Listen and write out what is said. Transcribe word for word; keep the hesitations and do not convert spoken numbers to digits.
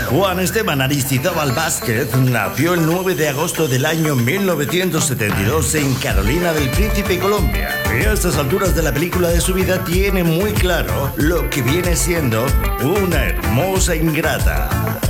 Juan Esteban Aristizábal Vázquez nació el nueve de agosto del año mil novecientos setenta y dos en Carolina del Príncipe, Colombia. Y a estas alturas de la película de su vida tiene muy claro lo que viene siendo una hermosa ingrata.